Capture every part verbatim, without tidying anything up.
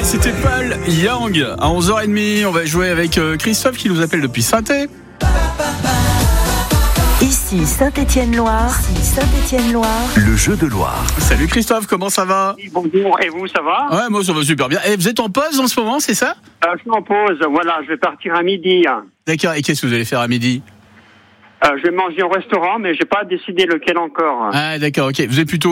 C'était Paul Young. À onze heures trente, on va jouer avec Christophe qui nous appelle depuis Saint-Étienne. Ici Saint-Étienne-Loire. Ici Saint-Étienne-Loire. Le jeu de Loire. Salut Christophe, comment ça va? Oui, bonjour, et vous, ça va? Ouais, moi ça va super bien. Et vous êtes en pause en ce moment, c'est ça? euh, Je suis en pause, voilà, je vais partir à midi. D'accord, et qu'est-ce que vous allez faire à midi? Euh, je vais manger au restaurant, mais j'ai pas décidé lequel encore. Ah d'accord, ok. Vous êtes plutôt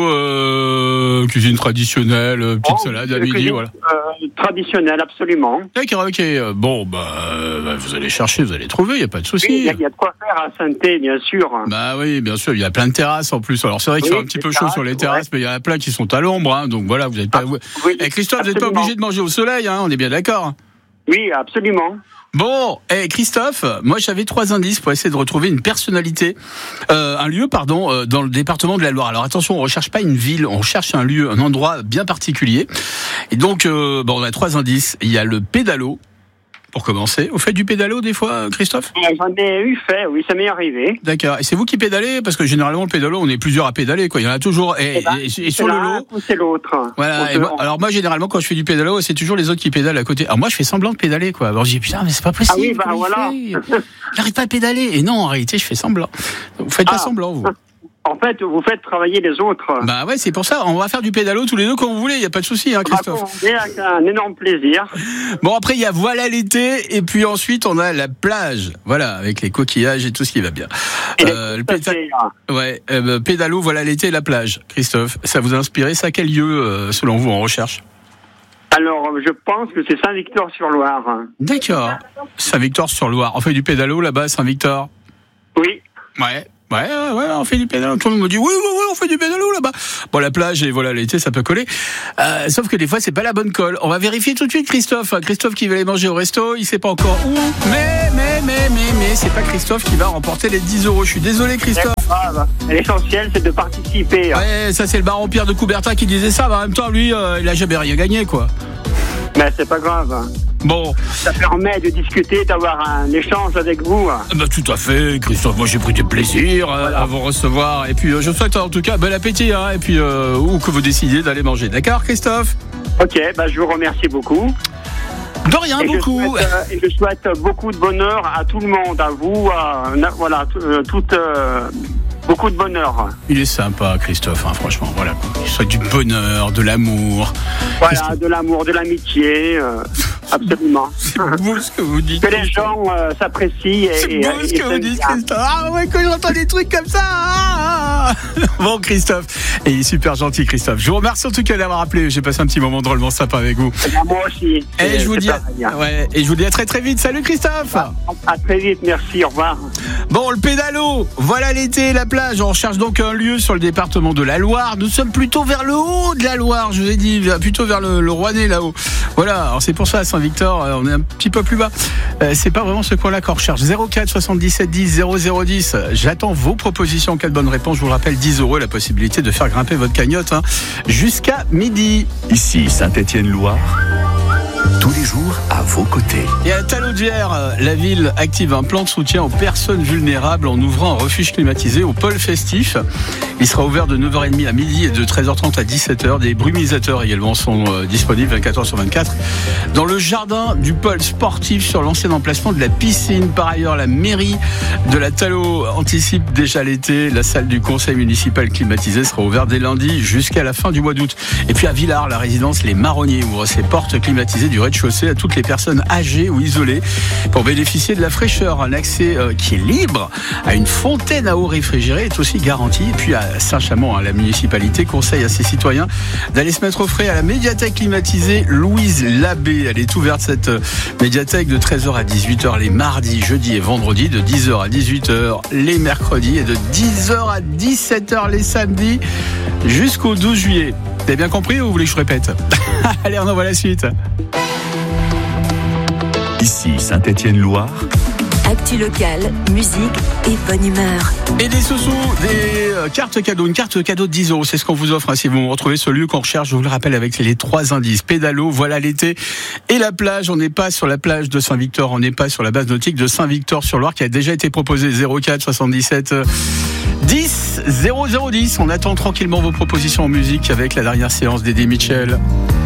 euh, cuisine traditionnelle, petite Oh, salade à midi, cuisine, voilà. Euh, traditionnelle, absolument. D'accord, ok. Bon, bah, euh, vous allez chercher, vous allez trouver, il n'y a pas de souci. Il y, y a de quoi faire à Saint-Étienne, bien sûr. Bah oui, bien sûr, il y a plein de terrasses en plus. Alors c'est vrai qu'il Oui, fait un petit peu c'est chaud ça, sur les ouais. terrasses, mais il y en a plein qui sont à l'ombre, hein, donc voilà, vous n'êtes pas. Ah, oui, Eh, Christophe, vous n'êtes pas absolument. obligé de manger au soleil, hein, on est bien d'accord. Oui, absolument. Bon, eh, Christophe, moi j'avais trois indices pour essayer de retrouver une personnalité, euh, un lieu, pardon, euh, dans le département de la Loire. Alors attention, on recherche pas une ville, on cherche un lieu, un endroit bien particulier. Et donc, euh, bon, on a trois indices. Il y a le pédalo. Pour commencer, vous faites du pédalo des fois, Christophe? J'en ai eu fait, oui, ça m'est arrivé. D'accord. Et c'est vous qui pédalez? Parce que généralement, le pédalo, on est plusieurs à pédaler, quoi. Il y en a toujours. Et, Eh ben, et, et c'est sur le l'un lot. ou c'est l'autre. Voilà. On Et se- moi- alors moi, généralement, quand je fais du pédalo, c'est toujours les autres qui pédalent à côté. Alors moi, je fais semblant de pédaler, quoi. Alors je dis putain, mais c'est pas possible. Ah oui, bah comment il voilà. fait J'arrive pas à pédaler. Et non, en réalité, je fais semblant. Vous faites pas Ah. semblant, vous. En fait, vous faites travailler les autres. Bah ouais, c'est pour ça. On va faire du pédalo tous les deux quand vous voulez. Il y a pas de souci, hein, Christophe. Bah, avec un énorme plaisir. Bon, après, il y a voilà l'été, et puis ensuite, on a la plage. Voilà, avec les coquillages et tout ce qui va bien. Et Euh, le ça, péta- c'est- Ouais, euh, pédalo, voilà l'été, la plage. Christophe, ça vous a inspiré ça? Quel lieu, euh, selon vous, en recherche? Alors, je pense que c'est Saint-Victor-sur-Loire. D'accord. Saint-Victor-sur-Loire. On fait du pédalo là-bas, Saint-Victor? Oui. Ouais. Ouais, ouais, ouais, on fait du pédalo. Tout le monde me dit oui, oui, oui, on fait du pédalo là-bas. Bon, la plage et voilà l'été, ça peut coller. Euh, sauf que des fois, c'est pas la bonne colle. On va vérifier tout de suite, Christophe. Christophe qui va aller manger au resto, il sait pas encore où. Mais, mais, mais, mais, mais, c'est pas Christophe qui va remporter les dix euros. Je suis désolé, Christophe. Ah, bah, l'essentiel, c'est de participer. Ouais, ça c'est le baron Pierre de Coubertin qui disait ça. Mais en même temps, lui, euh, il a jamais rien gagné, quoi. Mais c'est pas grave. Bon. Ça permet de discuter, d'avoir un échange avec vous. Bah, tout à fait, Christophe. Moi, j'ai pris du plaisir euh, Voilà. à vous recevoir. Et puis, euh, je vous souhaite en tout cas bon appétit. Hein, et puis, euh, où que vous décidiez d'aller manger. D'accord, Christophe? Ok, bah, je vous remercie beaucoup. De rien, Et je, beaucoup. souhaite, euh, et je souhaite beaucoup de bonheur à tout le monde, à vous, à, na- voilà, t- euh, tout, euh, beaucoup de bonheur. Il est sympa, Christophe, hein, franchement. Voilà. Il souhaite du bonheur, de l'amour. Voilà, de l'amour, de l'amitié, euh, absolument. C'est beau ce que vous dites. Que les gens euh, s'apprécient. C'est et, beau et, ce et que vous s'aiment dites, bien. Christophe. Ah ouais, quand j'entends des trucs comme ça. ah, ah. Bon, Christophe. Et il est super gentil, Christophe. Je vous remercie en tout cas d'avoir appelé. J'ai passé un petit moment drôlement sympa avec vous. Eh ben, moi aussi. Et C'est- je vous c'est dis, à... pareil. ouais, et je vous dis à très très vite. Salut, Christophe. À très vite, merci, au revoir. Bon, le pédalo, voilà l'été, la plage. On recherche donc un lieu sur le département de la Loire. Nous sommes plutôt vers le haut de la Loire, je vous ai dit, plutôt vers le, le Rouennais là-haut. Voilà, alors c'est pour ça à Saint-Victor, euh, on est un petit peu plus bas. Euh, c'est pas vraiment ce coin-là qu'on recherche. zéro quatre soixante-dix-sept dix zéro zéro dix. J'attends vos propositions en cas de bonne réponse. Je vous le rappelle, dix euros, la possibilité de faire grimper votre cagnotte hein, jusqu'à midi. Ici Saint-Étienne-Loire. Tous les jours à vos côtés. Et à Talaudière, la ville active un plan de soutien aux personnes vulnérables en ouvrant un refuge climatisé au pôle festif. Il sera ouvert de neuf heures trente à midi et de treize heures trente à dix-sept heures. Des brumisateurs également sont euh, disponibles vingt-quatre heures sur vingt-quatre. Dans le jardin du pôle sportif sur l'ancien emplacement de la piscine. Par ailleurs, la mairie de la Talot anticipe déjà l'été. La salle du conseil municipal climatisé sera ouverte dès lundi jusqu'à la fin du mois d'août. Et puis à Villars, la résidence Les Marronniers ouvre ses portes climatisées du rez-de-chaussée à toutes les personnes âgées ou isolées pour bénéficier de la fraîcheur. Un accès euh, qui est libre à une fontaine à eau réfrigérée est aussi garanti. Et puis à Saint-Chamond, hein, la municipalité conseille à ses citoyens d'aller se mettre au frais à la médiathèque climatisée Louise Labbé. Elle est ouverte cette euh, médiathèque de treize heures à dix-huit heures les mardis, jeudis et vendredis, de dix heures à dix-huit heures les mercredis et de dix heures à dix-sept heures les samedis jusqu'au douze juillet. Vous avez bien compris ou vous voulez que je répète? Allez, on envoie la suite. Ici Saint-Étienne-Loire. Actu locale, musique et bonne humeur. Et des sous-sous, des euh, cartes cadeaux, une carte cadeau de dix euros, c'est ce qu'on vous offre hein, si vous retrouvez ce lieu qu'on recherche, je vous le rappelle avec les trois indices, pédalo, voilà l'été et la plage. On n'est pas sur la plage de Saint-Victor, on n'est pas sur la base nautique de Saint-Victor-sur-Loire qui a déjà été proposée. Zéro quatre soixante-dix-sept dix zéro zéro dix. On attend tranquillement vos propositions en musique avec la dernière séance d'Eddie Mitchell.